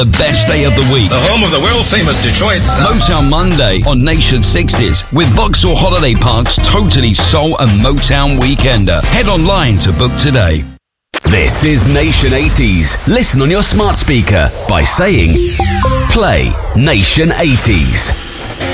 The best day of the week. The home of the world-famous Detroit sound. Motown Monday on Nation 60s with Vauxhall Holiday Park's Totally Soul and Motown Weekender. Head online to book today. This is Nation 80s. Listen on your smart speaker by saying, play Nation 80s.